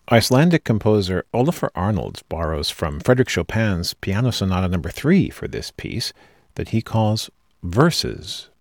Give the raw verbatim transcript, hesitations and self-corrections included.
Icelandic composer Olafur Arnalds borrows from Frédéric Chopin's Piano Sonata Number three for this piece that he calls Verses.